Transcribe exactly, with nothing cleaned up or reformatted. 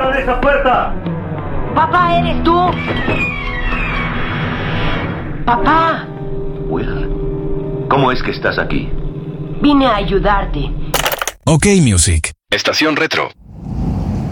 ¡Abran esa puerta! ¡Papá, eres tú! ¡Papá! Will, ¿cómo es que estás aquí? Vine a ayudarte. OK Music. Estación Retro.